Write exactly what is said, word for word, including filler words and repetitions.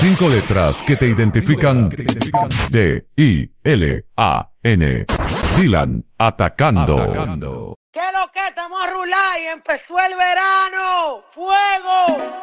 Cinco letras que te identifican. D I L A N. Dylan atacando. ¿Qué es lo que estamos a rular y empezó el verano? ¡Fuego!